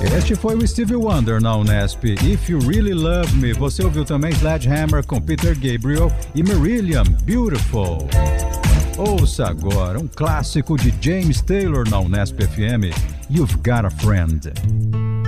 Este foi o Stevie Wonder na Unesp. If You Really Love Me. Você ouviu também Sledgehammer com Peter Gabriel e Marillion, Beautiful. Ouça agora um clássico de James Taylor na Unesp FM, You've Got a Friend.